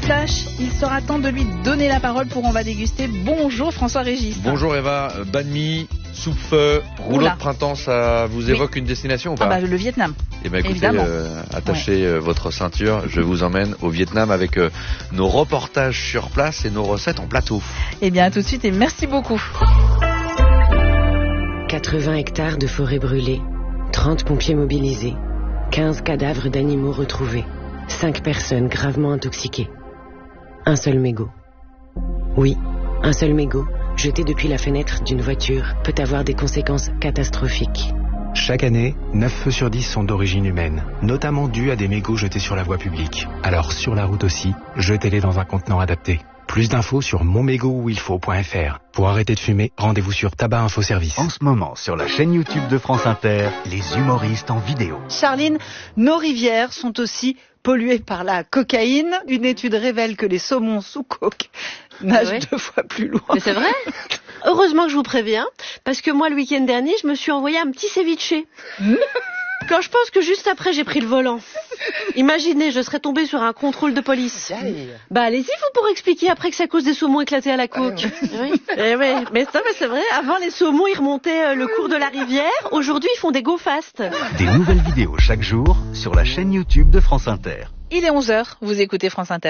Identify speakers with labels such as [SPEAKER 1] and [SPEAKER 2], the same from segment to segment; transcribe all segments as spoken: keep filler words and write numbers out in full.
[SPEAKER 1] flash. Il sera temps de lui donner la parole pour On va déguster. Bonjour François-Régis.
[SPEAKER 2] Bonjour Eva, banh mi, soupe-feu, rouleau
[SPEAKER 1] Oula.
[SPEAKER 2] de printemps, ça vous
[SPEAKER 1] Oui.
[SPEAKER 2] évoque une destination ou pas?
[SPEAKER 1] Ah bah le Vietnam.
[SPEAKER 2] Eh ben écoutez,
[SPEAKER 1] Évidemment.
[SPEAKER 2] euh, attachez euh, votre ceinture, je vous emmène au Vietnam avec euh, nos reportages sur place et nos recettes en plateau.
[SPEAKER 1] Eh bien à tout de suite et merci beaucoup.
[SPEAKER 3] quatre-vingts hectares de forêt brûlée, trente pompiers mobilisés, quinze cadavres d'animaux retrouvés, cinq personnes gravement intoxiquées. Un seul mégot. Oui, un seul mégot, jeté depuis la fenêtre d'une voiture, peut avoir des conséquences catastrophiques.
[SPEAKER 4] Chaque année, neuf feux sur dix sont d'origine humaine, notamment dus à des mégots jetés sur la voie publique. Alors sur la route aussi, jetez-les dans un contenant adapté. Plus d'infos sur mon mégot où il faut point f r. Pour arrêter de fumer, rendez-vous sur Tabac Info Service.
[SPEAKER 5] En ce moment, sur la chaîne YouTube de France Inter, les humoristes en vidéo.
[SPEAKER 6] Charline, nos rivières sont aussi polluées par la cocaïne. Une étude révèle que les saumons sous coke nagent
[SPEAKER 7] Oui.
[SPEAKER 6] deux fois plus loin.
[SPEAKER 7] Mais c'est vrai. Heureusement que je vous préviens, parce que moi, le week-end dernier, je me suis envoyé un petit ceviche. Quand je pense que juste après, j'ai pris le volant. Imaginez, je serais tombée sur un contrôle de police. Bah allez-y, vous pourrez expliquer après que c'est à cause des saumons éclatés à la coke. Oui. Eh ouais, mais ça, mais c'est vrai, avant les saumons, ils remontaient euh, le cours de la rivière. Aujourd'hui, ils font des go fast.
[SPEAKER 5] Des nouvelles vidéos chaque jour sur la chaîne YouTube de France Inter.
[SPEAKER 1] Il est onze heures, vous écoutez France Inter.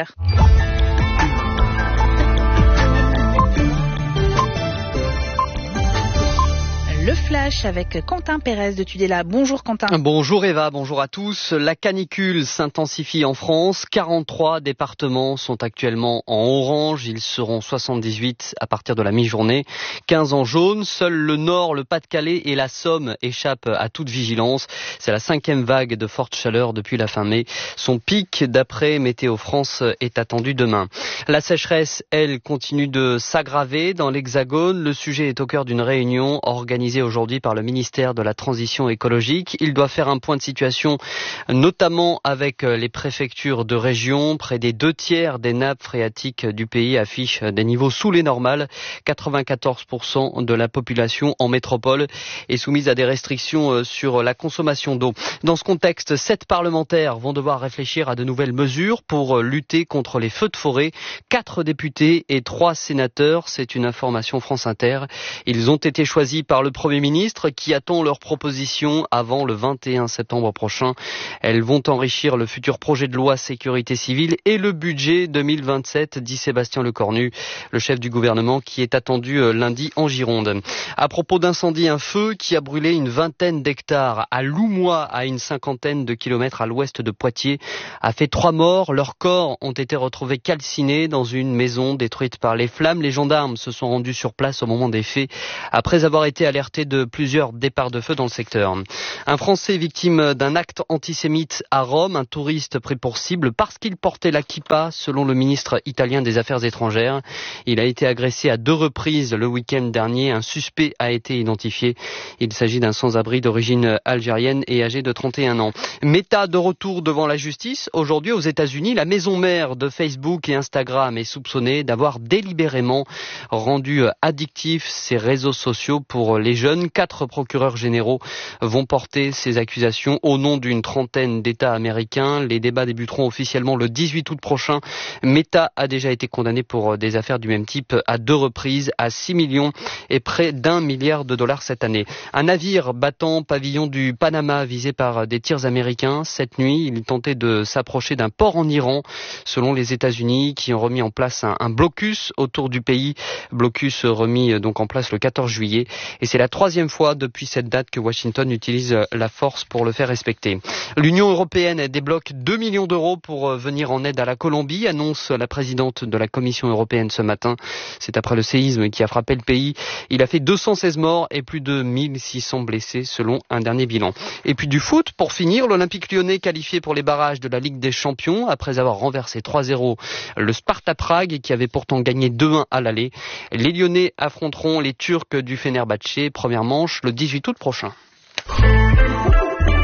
[SPEAKER 1] Le flash avec Quentin Pérez de Tudela. Bonjour Quentin.
[SPEAKER 8] Bonjour Eva, bonjour à tous. La canicule s'intensifie en France. quarante-trois départements sont actuellement en orange. Ils seront soixante-dix-huit à partir de la mi-journée. quinze en jaune. Seul le Nord, le Pas-de-Calais et la Somme échappent à toute vigilance. C'est la cinquième vague de forte chaleur depuis la fin mai. Son pic, d'après Météo France, est attendu demain. La sécheresse, elle, continue de s'aggraver dans l'Hexagone. Le sujet est au cœur d'une réunion organisée aujourd'hui par le ministère de la Transition écologique. Il doit faire un point de situation, notamment avec les préfectures de région. Près des deux tiers des nappes phréatiques du pays affichent des niveaux sous les normales. quatre-vingt-quatorze pour cent de la population en métropole est soumise à des restrictions sur la consommation d'eau. Dans ce contexte, sept parlementaires vont devoir réfléchir à de nouvelles mesures pour lutter contre les feux de forêt. Quatre députés et trois sénateurs, c'est une information France Inter. Ils ont été choisis par le Premier ministre qui attend leurs propositions avant le vingt et un septembre prochain. Elles vont enrichir le futur projet de loi sécurité civile et le budget deux mille vingt-sept, dit Sébastien Lecornu, le chef du gouvernement qui est attendu lundi en Gironde. À propos d'incendie, un feu qui a brûlé une vingtaine d'hectares à Loumois, à une cinquantaine de kilomètres à l'ouest de Poitiers, a fait trois morts. Leurs corps ont été retrouvés calcinés dans une maison détruite par les flammes. Les gendarmes se sont rendus sur place au moment des faits après avoir été alertés de plusieurs départs de feu dans le secteur. Un Français victime d'un acte antisémite à Rome, un touriste pris pour cible parce qu'il portait la kippa, selon le ministre italien des Affaires étrangères. Il a été agressé à deux reprises le week-end dernier. Un suspect a été identifié. Il s'agit d'un sans-abri d'origine algérienne et âgé de trente et un ans. Meta de retour devant la justice. Aujourd'hui aux États-Unis, la maison mère de Facebook et Instagram est soupçonnée d'avoir délibérément rendu addictifs ces réseaux sociaux pour les jeunes. Quatre procureurs généraux vont porter ces accusations au nom d'une trentaine d'États américains. Les débats débuteront officiellement le dix-huit août prochain. Meta a déjà été condamné pour des affaires du même type à deux reprises, à six millions et près d'un milliard de dollars cette année. Un navire battant pavillon du Panama visé par des tirs américains. Cette nuit, il tentait de s'approcher d'un port en Iran, selon les États-Unis qui ont remis en place un, un blocus autour du pays. Blocus remis donc en place le quatorze juillet. Et c'est la troisième fois depuis cette date que Washington utilise la force pour le faire respecter. L'Union européenne débloque deux millions d'euros pour venir en aide à la Colombie, annonce la présidente de la Commission européenne ce matin. C'est après le séisme qui a frappé le pays. Il a fait deux cent seize morts et plus de mille six cents blessés selon un dernier bilan. Et puis du foot, pour finir, l'Olympique Lyonnais qualifié pour les barrages de la Ligue des Champions après avoir renversé trois zéro le Sparta Prague qui avait pourtant gagné deux un à l'aller. Les Lyonnais affronteront les Turcs du Fenerbahçe, première manche le dix-huit août prochain.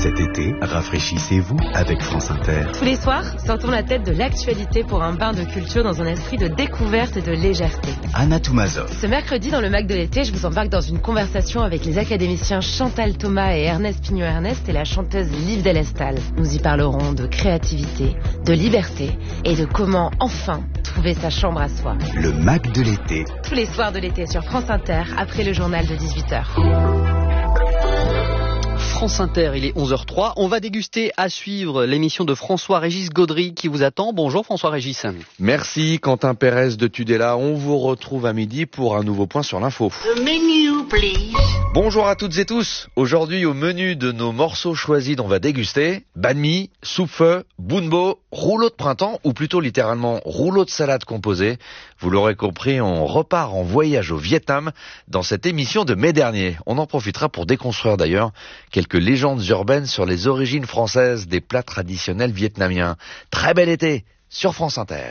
[SPEAKER 4] Cet été, rafraîchissez-vous avec France Inter.
[SPEAKER 9] Tous les soirs, sortons la tête de l'actualité pour un bain de culture dans un esprit de découverte et de légèreté.
[SPEAKER 5] Anna Toumazov.
[SPEAKER 9] Ce mercredi, dans le Mac de l'été, je vous embarque dans une conversation avec les académiciens Chantal Thomas et Ernest Pignot-Ernest et la chanteuse Liv Delestal. Nous y parlerons de créativité, de liberté et de comment enfin trouver sa chambre à soi.
[SPEAKER 5] Le Mac de l'été.
[SPEAKER 9] Tous les soirs de l'été sur France Inter, après le journal de dix-huit heures.
[SPEAKER 8] France Inter, il est onze heures zéro trois. On va déguster à suivre l'émission de François-Régis Gaudry qui vous attend. Bonjour François-Régis.
[SPEAKER 2] Merci Quentin Pérez de Tudela. On vous retrouve à midi pour un nouveau point sur l'info.
[SPEAKER 10] The menu, please.
[SPEAKER 2] Bonjour à toutes et tous. Aujourd'hui au menu de nos morceaux choisis dont on va déguster banh mi, soupe-feu, bunbo, rouleau de printemps ou plutôt littéralement rouleau de salade composé. Vous l'aurez compris, on repart en voyage au Vietnam dans cette émission de mai dernier. On en profitera pour déconstruire d'ailleurs quelques légendes urbaines sur les origines françaises des plats traditionnels vietnamiens. Très bel été sur France Inter.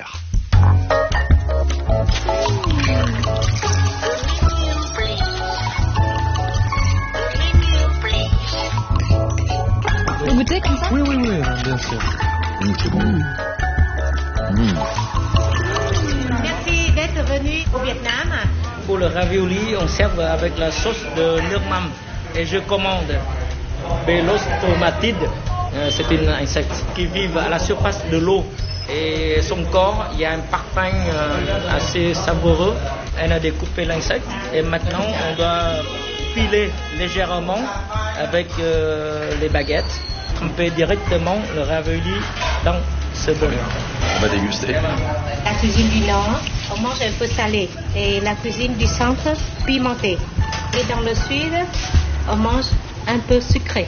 [SPEAKER 1] Vous goûtez comme ça?
[SPEAKER 11] Oui, oui, oui, bien sûr.
[SPEAKER 2] Mmh, c'est bon. Mmh.
[SPEAKER 10] Merci d'être venu au Vietnam.
[SPEAKER 12] Pour le ravioli, on sert avec la sauce de nước mắm. Et je commande Belostomatide. Euh, c'est un insecte qui vit à la surface de l'eau. Et son corps, il y a un parfum euh, assez savoureux. Elle a découpé l'insecte. Et maintenant, on doit filer légèrement avec euh, les baguettes. Tremper directement le ravioli dans ce bol.
[SPEAKER 2] On va déguster.
[SPEAKER 10] La cuisine du Nord, on mange un peu salé. Et la cuisine du Centre, pimentée. Et dans le Sud, on mange un peu sucré.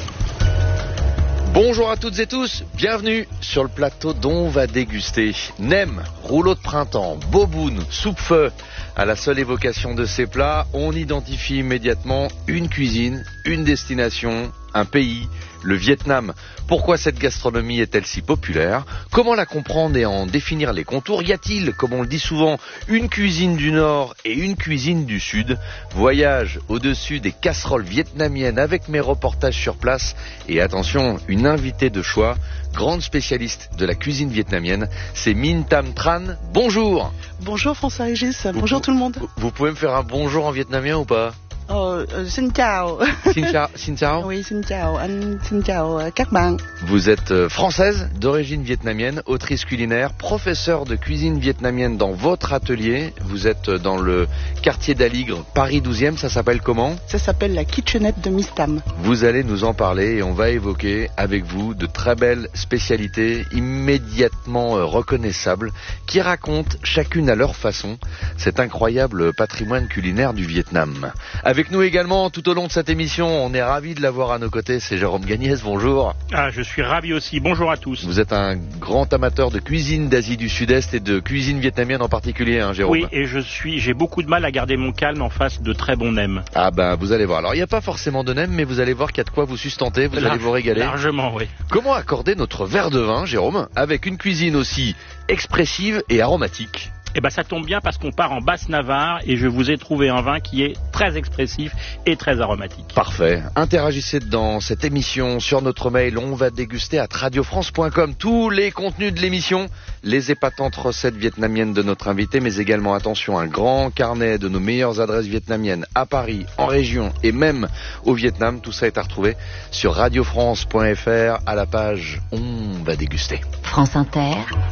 [SPEAKER 2] Bonjour à toutes et tous, bienvenue sur le plateau dont on va déguster nem, rouleau de printemps, boboon, soupe-feu. À la seule évocation de ces plats, on identifie immédiatement une cuisine, une destination, un pays, le Vietnam. Pourquoi cette gastronomie est-elle si populaire? Comment la comprendre et en définir les contours? Y a-t-il, comme on le dit souvent, une cuisine du Nord et une cuisine du Sud? Voyage au-dessus des casseroles vietnamiennes avec mes reportages sur place. Et attention, une invitée de choix, grande spécialiste de la cuisine vietnamienne, c'est Minh Tam Tran. Bonjour.
[SPEAKER 13] Bonjour François-Régis,
[SPEAKER 2] Vous
[SPEAKER 13] bonjour
[SPEAKER 2] pou-
[SPEAKER 13] tout le monde.
[SPEAKER 2] Vous pouvez me faire un bonjour en vietnamien ou pas?
[SPEAKER 13] Oh, euh, xin chào.
[SPEAKER 2] Xin chào, xin chào.
[SPEAKER 13] Oui, xin chào anh, xin chào euh, các bạn.
[SPEAKER 2] Vous êtes euh, française, d'origine vietnamienne, autrice culinaire, professeure de cuisine vietnamienne dans votre atelier. Vous êtes euh, dans le quartier d'Aligre, Paris douzième, ça s'appelle comment?
[SPEAKER 13] Ça s'appelle la kitchenette de Miss Tam.
[SPEAKER 2] Vous allez nous en parler et on va évoquer avec vous de très belles spécialités immédiatement euh, reconnaissables qui racontent chacune à leur façon cet incroyable patrimoine culinaire du Vietnam. Avec nous également tout au long de cette émission, on est ravis de l'avoir à nos côtés, c'est Jérôme Gagnès, bonjour.
[SPEAKER 14] Ah, je suis ravi aussi, bonjour à tous.
[SPEAKER 2] Vous êtes un grand amateur de cuisine d'Asie du Sud-Est et de cuisine vietnamienne en particulier, hein, Jérôme?
[SPEAKER 14] Oui, et je suis, j'ai beaucoup de mal à garder mon calme en face de très bons nems.
[SPEAKER 2] Ah ben, vous allez voir. Alors, il n'y a pas forcément de nem, mais vous allez voir qu'il y a de quoi vous sustenter, vous
[SPEAKER 14] Large,
[SPEAKER 2] allez vous régaler.
[SPEAKER 14] Largement, oui.
[SPEAKER 2] Comment accorder notre verre de vin, Jérôme, avec une cuisine aussi expressive et aromatique?
[SPEAKER 14] Eh ben, ça tombe bien parce qu'on part en Basse-Navarre et je vous ai trouvé un vin qui est très expressif et très aromatique.
[SPEAKER 2] Parfait. Interagissez dans cette émission sur notre mail. On va déguster à radio france point com tous les contenus de l'émission, les épatantes recettes vietnamiennes de notre invité, mais également, attention, un grand carnet de nos meilleures adresses vietnamiennes à Paris, en région et même au Vietnam. Tout ça est à retrouver sur radio france point f r à la page On va déguster.
[SPEAKER 15] France Inter,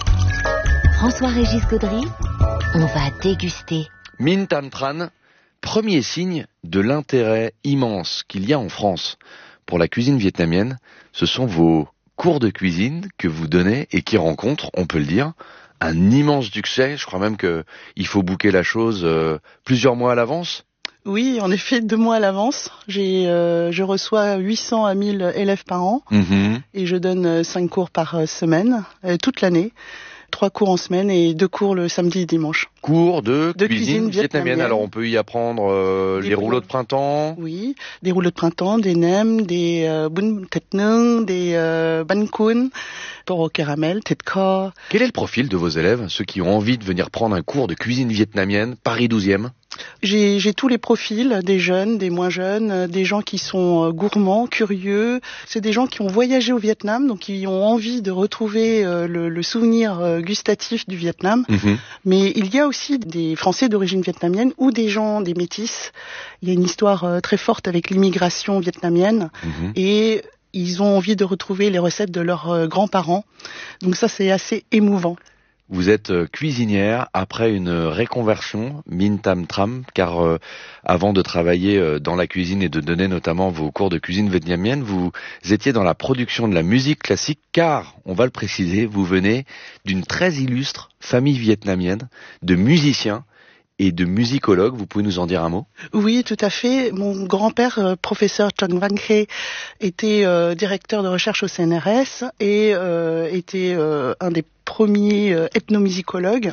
[SPEAKER 15] François-Régis Gaudry, on va déguster.
[SPEAKER 2] Minh Tam Tran, premier signe de l'intérêt immense qu'il y a en France pour la cuisine vietnamienne, ce sont vos cours de cuisine que vous donnez et qui rencontrent, on peut le dire, un immense succès. Je crois même qu'il faut booker la chose euh, plusieurs mois à l'avance.
[SPEAKER 13] Oui, en effet, deux mois à l'avance. J'ai, euh, je reçois huit cents à mille élèves par an mmh. et je donne cinq cours par semaine, euh, toute l'année. Trois cours en semaine et deux cours le samedi et dimanche.
[SPEAKER 2] Cours de,
[SPEAKER 13] de
[SPEAKER 2] cuisine,
[SPEAKER 13] cuisine vietnamienne.
[SPEAKER 2] vietnamienne. Alors on peut y apprendre euh, les rouleaux de printemps.
[SPEAKER 13] Oui, des rouleaux de printemps, des nems, des euh, bún thịt nướng, des euh, bánh cuốn, porc au caramel, thịt kho.
[SPEAKER 2] Quel est le profil de vos élèves, ceux qui ont envie de venir prendre un cours de cuisine vietnamienne, Paris douzième?
[SPEAKER 13] J'ai, j'ai tous les profils, des jeunes, des moins jeunes, des gens qui sont gourmands, curieux. C'est des gens qui ont voyagé au Vietnam, donc qui ont envie de retrouver le, le souvenir gustatif du Vietnam. Mmh. Mais il y a aussi des Français d'origine vietnamienne ou des gens, des métis. Il y a une histoire très forte avec l'immigration vietnamienne. Mmh. Et ils ont envie de retrouver les recettes de leurs grands-parents. Donc ça, c'est assez émouvant.
[SPEAKER 2] Vous êtes cuisinière après une réconversion, Minh Tam Tram, car euh, avant de travailler euh, dans la cuisine et de donner notamment vos cours de cuisine vietnamienne, vous étiez dans la production de la musique classique, car, on va le préciser, vous venez d'une très illustre famille vietnamienne de musiciens et de musicologue. Vous pouvez nous en dire un mot?
[SPEAKER 13] Oui, tout à fait. Mon grand-père, euh, professeur Chang Van Khe, était euh, directeur de recherche au C N R S et euh, était euh, un des premiers euh, ethnomusicologues.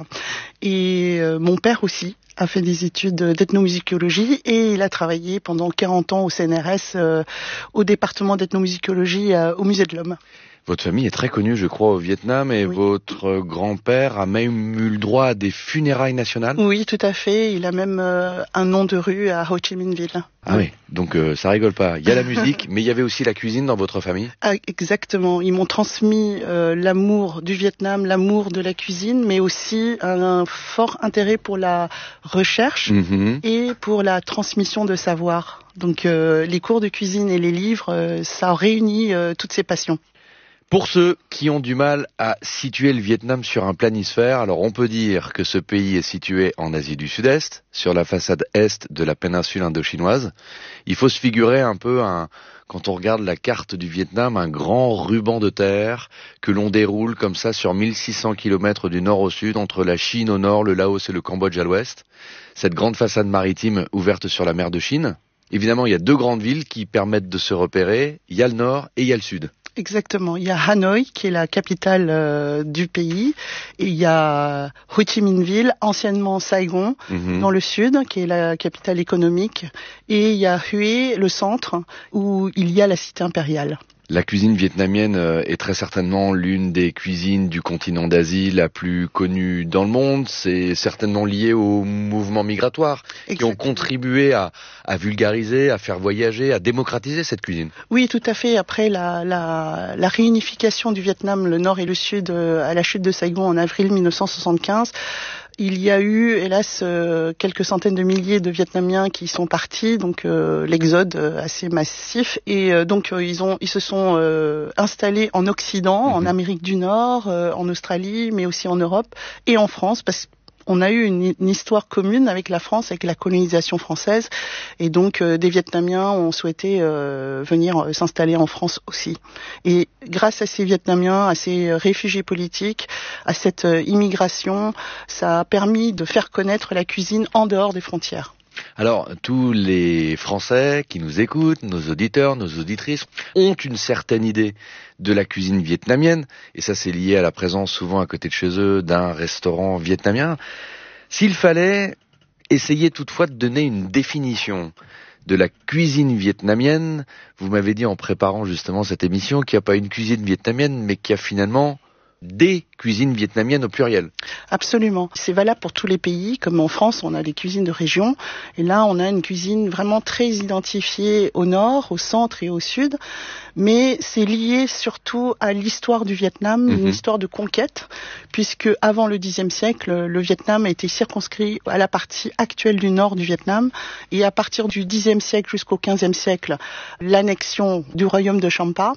[SPEAKER 13] Et euh, mon père aussi a fait des études d'ethnomusicologie et il a travaillé pendant quarante ans au C N R S, euh, au département d'ethnomusicologie euh, au Musée de l'Homme.
[SPEAKER 2] Votre famille est très connue, je crois, au Vietnam, et oui. Votre grand-père a même eu le droit à des funérailles nationales?
[SPEAKER 13] Oui, tout à fait. Il a même euh, un nom de rue à Ho Chi Minh Ville.
[SPEAKER 2] Ah oui, donc euh, ça rigole pas. Il y a la musique, mais il y avait aussi la cuisine dans votre famille?
[SPEAKER 13] Ah, exactement. Ils m'ont transmis euh, l'amour du Vietnam, l'amour de la cuisine, mais aussi un, un fort intérêt pour la recherche mmh. et pour la transmission de savoir. Donc euh, les cours de cuisine et les livres, euh, ça réunit euh, toutes ces passions.
[SPEAKER 2] Pour ceux qui ont du mal à situer le Vietnam sur un planisphère, alors on peut dire que ce pays est situé en Asie du Sud-Est, sur la façade est de la péninsule indochinoise. Il faut se figurer un peu, un, quand on regarde la carte du Vietnam, un grand ruban de terre que l'on déroule comme ça sur mille six cents kilomètres du nord au sud, entre la Chine au nord, le Laos et le Cambodge à l'ouest. Cette grande façade maritime ouverte sur la mer de Chine. Évidemment, il y a deux grandes villes qui permettent de se repérer. Il y a le nord et il y a le sud.
[SPEAKER 13] Exactement. Il y a Hanoï, qui est la capitale euh, du pays, et il y a Ho Chi Minh Ville, anciennement Saigon, mmh. dans le sud, qui est la capitale économique, et il y a Hue, le centre, où il y a la cité impériale.
[SPEAKER 2] La cuisine vietnamienne est très certainement l'une des cuisines du continent d'Asie la plus connue dans le monde. C'est certainement lié aux mouvements migratoires Exactement. Qui ont contribué à, à vulgariser, à faire voyager, à démocratiser cette cuisine.
[SPEAKER 13] Oui, tout à fait. Après la, la, la réunification du Vietnam, le nord et le sud, à la chute de Saigon en avril mille neuf cent soixante-quinze, il y a eu, hélas, euh, quelques centaines de milliers de Vietnamiens qui sont partis, donc euh, l'exode euh, assez massif. Et euh, donc euh, ils ont, ils se sont euh, installés en Occident, mmh. en Amérique du Nord, euh, en Australie, mais aussi en Europe et en France, parce que on a eu une, une histoire commune avec la France, avec la colonisation française, et donc euh, des Vietnamiens ont souhaité euh, venir euh, s'installer en France aussi. Et grâce à ces Vietnamiens, à ces réfugiés politiques, à cette euh, immigration, ça a permis de faire connaître la cuisine en dehors des frontières.
[SPEAKER 2] Alors, tous les Français qui nous écoutent, nos auditeurs, nos auditrices, ont une certaine idée de la cuisine vietnamienne, et ça c'est lié à la présence souvent à côté de chez eux d'un restaurant vietnamien. S'il fallait essayer toutefois de donner une définition de la cuisine vietnamienne, vous m'avez dit en préparant justement cette émission qu'il n'y a pas une cuisine vietnamienne, mais qu'il y a finalement des cuisines vietnamiennes au pluriel.
[SPEAKER 13] Absolument. C'est valable pour tous les pays. Comme en France, on a des cuisines de région. Et là, on a une cuisine vraiment très identifiée au nord, au centre et au sud. Mais c'est lié surtout à l'histoire du Vietnam, mmh. une histoire de conquête, puisque avant le dixième siècle, le Vietnam a été circonscrit à la partie actuelle du nord du Vietnam. Et à partir du dixième siècle jusqu'au quinzième siècle, l'annexion du royaume de Champa.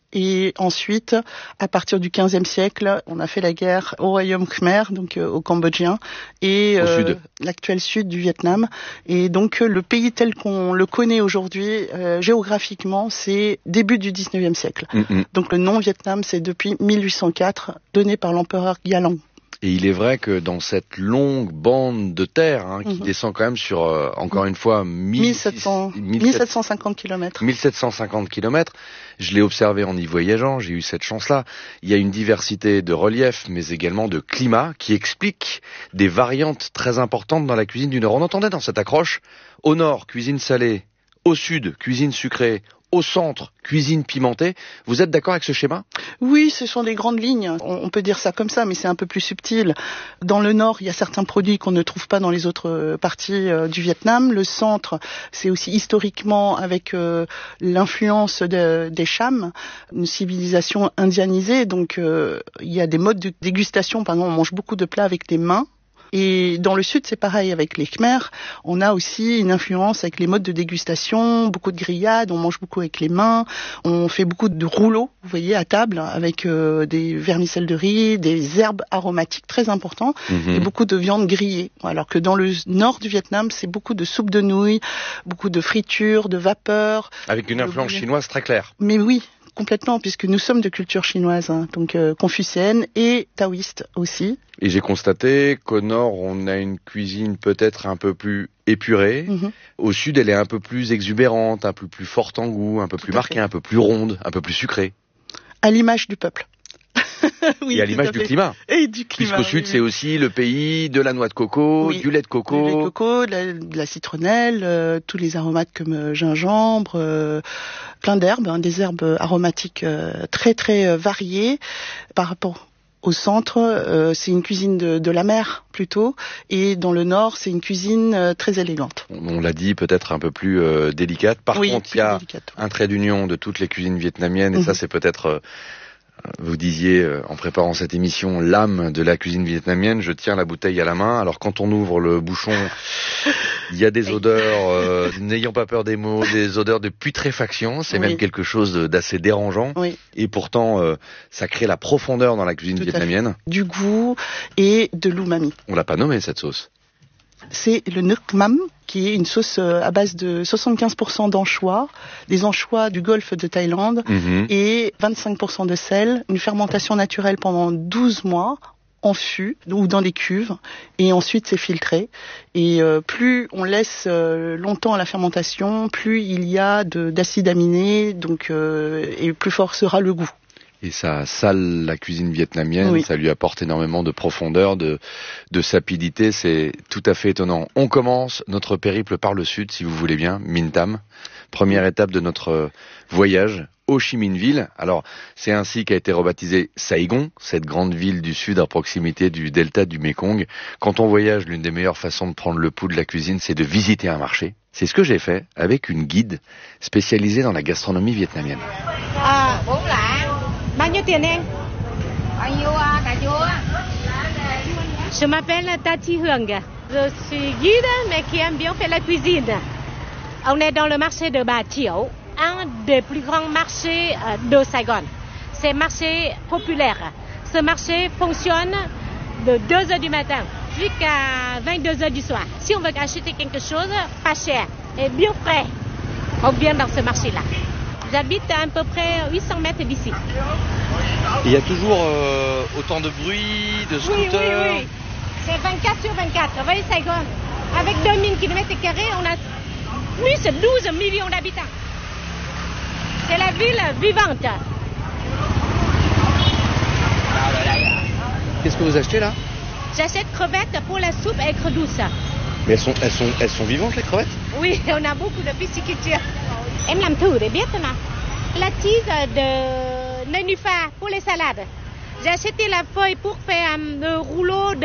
[SPEAKER 13] Et ensuite, à partir du quinzième siècle, on a fait la guerre au royaume Khmer, donc euh, au Cambodgien, et euh, l'actuel sud du Vietnam. Et donc, euh, le pays tel qu'on le connaît aujourd'hui, euh, géographiquement, c'est début du dix-neuvième siècle. Mm-hmm. Donc, le nom Vietnam, c'est depuis mille huit cent quatre, donné par l'empereur Gia-Long.
[SPEAKER 2] Et il est vrai que dans cette longue bande de terre, hein, qui mmh. descend quand même sur, euh, encore une fois,
[SPEAKER 13] mille sept cents, mille sept cent cinquante kilomètres.
[SPEAKER 2] mille sept cent cinquante kilomètres. Je l'ai observé en y voyageant, j'ai eu cette chance-là. Il y a une diversité de relief, mais également de climat, qui explique des variantes très importantes dans la cuisine du Nord. On entendait dans cette accroche, au Nord, cuisine salée, au Sud, cuisine sucrée, au centre, cuisine pimentée. Vous êtes d'accord avec ce schéma?
[SPEAKER 13] Oui, ce sont des grandes lignes. On peut dire ça comme ça, mais c'est un peu plus subtil. Dans le nord, il y a certains produits qu'on ne trouve pas dans les autres parties du Vietnam. Le centre, c'est aussi historiquement avec euh, l'influence de, des Cham, une civilisation indianisée. Donc, euh, il y a des modes de dégustation. Par exemple, on mange beaucoup de plats avec les mains. Et dans le sud, c'est pareil avec les Khmers. On a aussi une influence avec les modes de dégustation, beaucoup de grillades, on mange beaucoup avec les mains, on fait beaucoup de rouleaux, vous voyez, à table, avec euh, des vermicelles de riz, des herbes aromatiques très importants, mmh. et beaucoup de viande grillée. Alors que dans le nord du Vietnam, c'est beaucoup de soupe de nouilles, beaucoup de fritures, de vapeur.
[SPEAKER 2] Avec une influence chinoise très claire.
[SPEAKER 13] Mais oui. Complètement, puisque nous sommes de culture chinoise, hein, donc euh, confucéenne et taoïste aussi.
[SPEAKER 2] Et j'ai constaté qu'au nord, on a une cuisine peut-être un peu plus épurée. Mm-hmm. Au sud, elle est un peu plus exubérante, un peu plus forte en goût, un peu tout plus marquée, fait. Un peu plus ronde, un peu plus sucrée.
[SPEAKER 13] À l'image du peuple.
[SPEAKER 2] Oui, et à l'image à du climat.
[SPEAKER 13] Et du climat.
[SPEAKER 2] Puisqu'au sud, oui, c'est oui. aussi le pays de la noix de coco, oui. du lait de coco.
[SPEAKER 13] Du lait de coco, de la, de la citronnelle, euh, tous les aromates comme euh, gingembre, euh, plein d'herbes, hein, des herbes aromatiques euh, très très euh, variées. Par rapport au centre, euh, c'est une cuisine de, de la mer plutôt, et dans le nord, c'est une cuisine euh, très élégante.
[SPEAKER 2] On l'a dit, peut-être un peu plus euh, délicate. Par
[SPEAKER 13] oui,
[SPEAKER 2] contre, il y a
[SPEAKER 13] délicate,
[SPEAKER 2] oui. un trait d'union de toutes les cuisines vietnamiennes, et mmh. ça, c'est peut-être... Euh, Vous disiez, en préparant cette émission, l'âme de la cuisine vietnamienne. Je tiens la bouteille à la main. Alors, quand on ouvre le bouchon, il y a des odeurs, euh, n'ayons pas peur des mots, des odeurs de putréfaction. C'est oui. même quelque chose d'assez dérangeant.
[SPEAKER 13] Oui.
[SPEAKER 2] Et pourtant, euh, ça crée la profondeur dans la cuisine
[SPEAKER 13] Tout
[SPEAKER 2] vietnamienne.
[SPEAKER 13] Du goût et de l'umami.
[SPEAKER 2] On l'a pas nommé, cette sauce.
[SPEAKER 13] C'est le nuoc mam, qui est une sauce à base de soixante-quinze pour cent d'anchois, des anchois du golfe de Thaïlande, mmh. et vingt-cinq pour cent de sel, une fermentation naturelle pendant douze mois, en fût ou dans des cuves, et ensuite c'est filtré. Et euh, plus on laisse euh, longtemps la fermentation, plus il y a d'acides aminés, donc euh, et plus fort sera le goût.
[SPEAKER 2] Et ça sale la cuisine vietnamienne, oui. ça lui apporte énormément de profondeur, de, de sapidité, c'est tout à fait étonnant. On commence notre périple par le sud, si vous voulez bien, Minh Tam, première étape de notre voyage, Ho Chi Minh Ville. Alors, c'est ainsi qu'a été rebaptisée Saigon, cette grande ville du sud à proximité du delta du Mékong. Quand on voyage, l'une des meilleures façons de prendre le pouls de la cuisine, c'est de visiter un marché. C'est ce que j'ai fait avec une guide spécialisée dans la gastronomie vietnamienne.
[SPEAKER 10] Ah, bon là. Bao nhiêu tiền em? Bao nhiêu cà chua? Je m'appelle Tati Hương. Je suis guide mais qui aime bien faire la cuisine. On est dans le marché de Bà Chiểu, un des plus grands marchés de Saigon. C'est un marché populaire. Ce marché fonctionne de deux heures du matin jusqu'à vingt-deux heures du soir. Si on veut acheter quelque chose, pas cher et bien frais, on vient dans ce marché-là. J'habite à, à peu près huit cents mètres d'ici.
[SPEAKER 2] Il y a toujours euh, autant de bruit, de scooters.
[SPEAKER 10] Oui, oui, oui. C'est vingt-quatre sur vingt-quatre. Vous voyez Saigon, avec deux mille kilomètres carrés, on a plus de douze millions d'habitants. C'est la ville vivante.
[SPEAKER 2] Qu'est-ce que vous achetez là?
[SPEAKER 10] J'achète crevettes pour la soupe à aigre douce.
[SPEAKER 2] Mais elles sont, elles sont, elles sont vivantes les crevettes?
[SPEAKER 10] Oui, on a beaucoup de pisciculture. Em làm thử để biết thôi nào. La tige de nénuphar pour les salades. J'ai acheté la feuille pour faire un rouleau de